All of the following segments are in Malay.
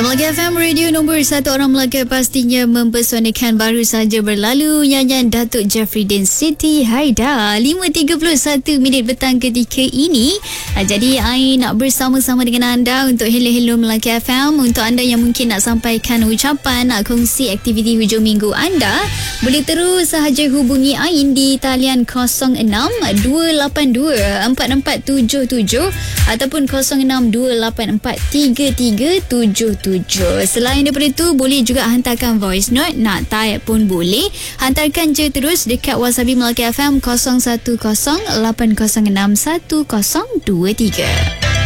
Melaka FM, radio nombor 1 orang Melaka, pastinya mempesonakan. Baru saja berlalu nyanyian Datuk Jeffrey Siti Haidar. 5.31 minit petang ketika ini. Jadi Ain nak bersama-sama dengan anda untuk Hello Melaka FM. Untuk anda yang mungkin nak sampaikan ucapan, nak kongsi aktiviti hujung minggu anda, boleh terus sahaja hubungi Ain di talian 06-282-4477 ataupun 06-284-3377. Selain daripada itu, boleh juga hantarkan voice note, nak type pun boleh. Hantarkan je terus dekat WhatsApp Melaka FM 0108061023.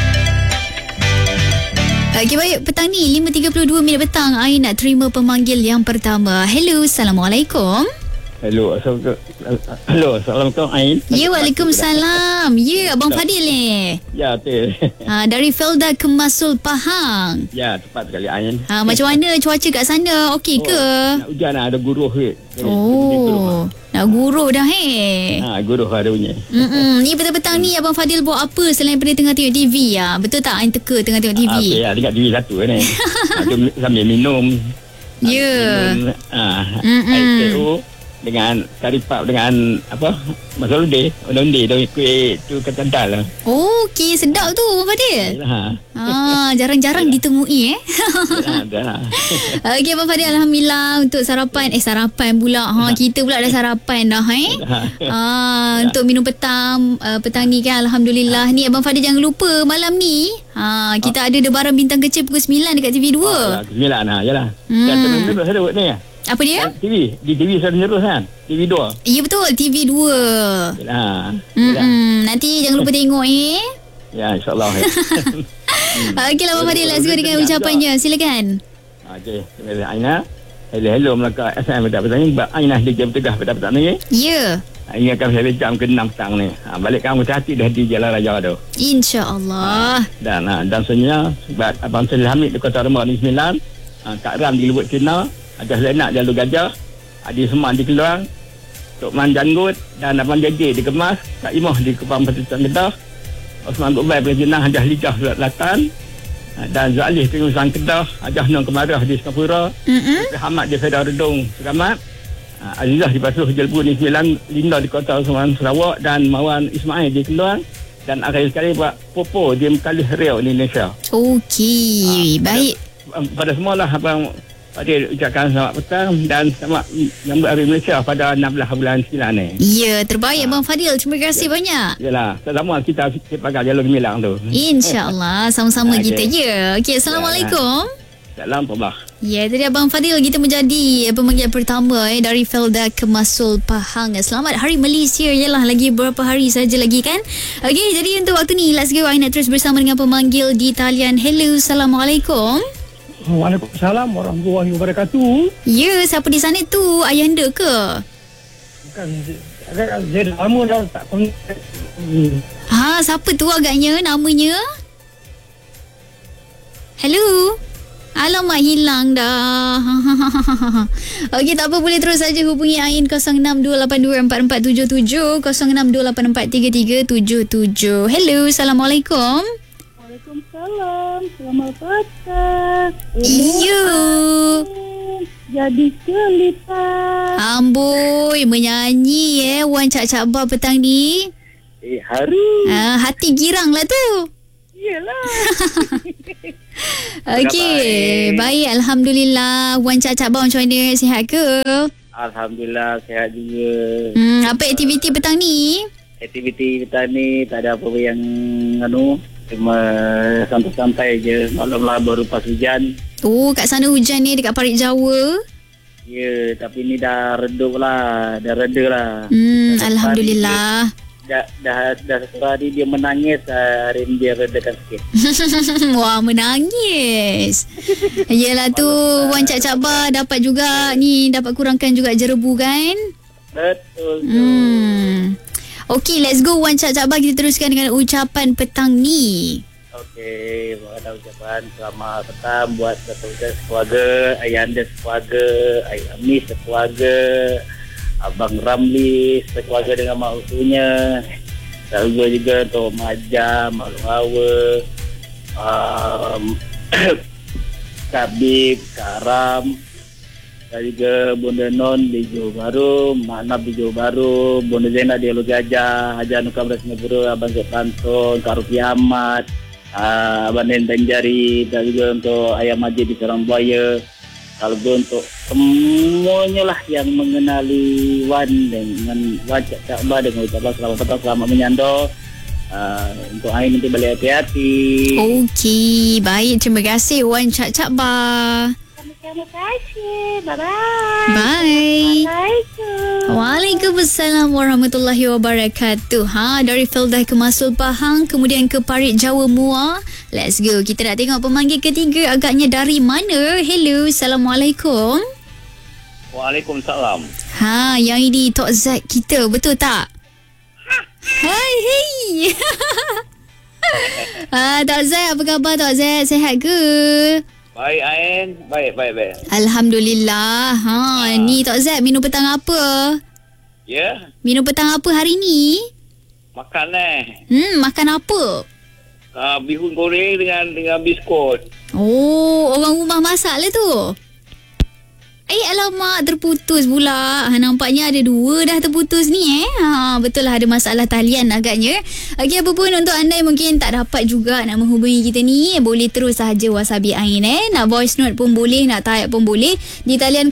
Okey, baik, petang ni 5.32 minit petang. Ain nak terima pemanggil yang pertama. Hello, Assalamualaikum. Hello, Assalamualaikum Ain. Ya, Waalaikumsalam. Ya, Abang Fadil ni. Ya, betul. Dari Felda Kemasul Pahang. Ya, tepat sekali Ain. Macam mana cuaca kat sana? Okey ke? Nak hujan lah, ada guruh ke. Nak guruh dah Guruh ada bunyi. Ni petang-petang ni Abang Fadil buat apa selain pada tengah tengok TV ya? Betul tak Ain teka tengah tengok TV? Ya, tengok TV satu ni. Sambil minum. Ya. Air teh dengan kari pap dengan apa? Masuk onde dengan kuih tu kecantal lah. Okey, sedap tu Abang Fadil. Jarang-jarang ditemui Dah. Okey Abang Fadil, alhamdulillah untuk sarapan pula. Kita pula dah sarapan dah untuk minum petang ni kan, alhamdulillah. Ni Abang Fadil jangan lupa malam ni kita ada Debaran Bintang Kecil pukul 9 dekat TV2. 9 yalah. Dan terus ada ni. Apa dia? TV. Di TV selalu terus kan? TV 2. Ya betul, TV 2. Yalah. Nanti jangan lupa tengok Ya, insyaAllah. Okeylah Abang Fadil, let's go dengan ucapannya. Silakan. Okey, terima kasih Aina. Hello Melaka FM pada petang ni. Aina dia jam tegah pada petang ni. Ya. Ini akan saya jam ke 6 petang ni. Balik kamu hati dah di Jalan Raja tu. InsyaAllah. Dan sebenarnya sebab Abang Salih Hamid di Kota Remah ni 9. Kak Ram di Lubuk Cina. Ada Zainab Jalur Gajah, Adi Seman di Keluang, Tok Man Janggut dan Abang Jaje di Kemas, Kak Imoh di Kepang Pertusan Kedah, Osman Gubay Perjinah Hajah Lijah Surat Selatan, dan Zalih Pengurusan Kedah, Hajah Nong Kemarah di Singapura, Hamad di Fedar Redung Seramat, Azizah di Pasuh Jelbu di 9, Linda di Kota Usman Sarawak, dan Mawan Ismail di Keluang, dan akhir sekali Pak Popo di Mekalih Riau di Indonesia. Okey, baik. Pada semualah Abang Fadil ucapkan selamat petang dan selamat menyambut Hari Malaysia pada 16 bulan 9 ni. Ya, terbaik Abang Fadil. Terima kasih banyak. Yalah, sama kita pakai Jalur Gemilang tu. InsyaAllah, sama-sama kita. Ya. Okey, Assalamualaikum. Assalamualaikum. Ya, tadi Abang Fadil kita menjadi pemanggil pertama dari Felda Kemasul Pahang. Selamat Hari Malaysia. Yalah, lagi beberapa hari saja lagi kan. Okey, jadi untuk waktu ni let's go. I nak terus bersama dengan pemanggil di talian. Hello, Assalamualaikum. Waalaikumsalam warahmatullahi wabarakatuh. Ya, siapa di sana tu? Ayahanda ke? Bukan, saya dah lama dah tak kontak. Siapa tu agaknya namanya? Hello? Alamak, hilang dah. Okey, tak apa, boleh terus saja hubungi Ain 0628244477, 0628843377. Hello, Assalamualaikum. Waalaikumsalam. Selamat petang. Iyo. Jadi kelipar. Amboi, menyanyi Wan Cak Bar petang ni. Haru. Hati girang lah tu. Yelah. Okey, baik, alhamdulillah. Wan Cak Bar macam mana? Sihat ke? Alhamdulillah, sihat juga. Apa aktiviti petang ni? Aktiviti petang ni tak ada apa yang cuma santai-santai je. Malam lah baru pas hujan. Kat sana hujan ni dekat Parit Jawa. Ya, tapi ni dah redup lah. Dah reda lah. Alhamdulillah. Dah hari dia menangis. Hari ni dia redakan sikit. Wah, menangis. Yelah tu Wan Cak Bar dapat juga ni, dapat kurangkan juga jerebu kan? Betul tu. Okey, let's go Wan Cak Bar. Kita teruskan dengan ucapan petang ni. Okey, ada ucapan selamat petang buat sekeluarga, ayahanda sekeluarga, ayah Ami sekeluarga, Abang Ramli sekeluarga dengan mak usunya. Selalu juga untuk Mak Jam, Mak Hawa, Kak Bib, Kak Ram, dan juga Bunda Non di Johor Bahru, Mak Nab di Johor Bahru, Bunda Zainab di Ulu Gajah, Haji Anu Kabra Singapura, Abang Zek Pantun, Kak Rufi Ahmad, Abang Nen Banjari, dan juga untuk Ayah Majid di Serang Buaya. Kalau untuk semuanya lah yang mengenali Wan dengan Wan Cak Cakba dengan ucapan selamat petang, selamat menyandor. Untuk Ain nanti balik hati-hati. Okey, baik. Terima kasih Wan Cak Cakba. Terima kasih. Bye-bye. Bye. Assalamualaikum. Waalaikumsalam warahmatullahi wabarakatuh. Dari Feldah ke Masul Pahang, kemudian ke Parit Jawa Muar. Let's go. Kita nak tengok pemanggil ketiga agaknya dari mana. Hello, Assalamualaikum. Waalaikumsalam. Yang ini Tok Zack kita, betul tak? Hai, hey. Tok Zack, apa khabar Tok Zack? Sihat ke? Baik Ain, baik. Alhamdulillah. Ni Tok Zack minum petang apa? Ya, Minum petang apa hari ni? makan Makan apa? bihun goreng dengan biskut. Oh, orang rumah masak lah tu. Alamak, terputus pula. Nampaknya ada dua dah terputus ni betul lah ada masalah talian agaknya. Okey, apa pun untuk anda yang mungkin tak dapat juga nak menghubungi kita ni, boleh terus sahaja WhatsApp Ain nak voice note pun boleh, nak type pun boleh di talian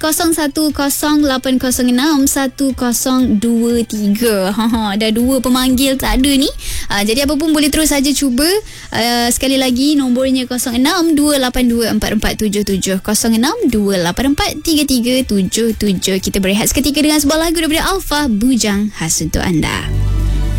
0108061023. Dah dua pemanggil tak ada ni. Jadi apa pun boleh terus saja cuba. Sekali lagi nombornya 0628244777, 06284377. Kita berehat seketika dengan sebuah lagu daripada Alfa, Bujang khas untuk anda.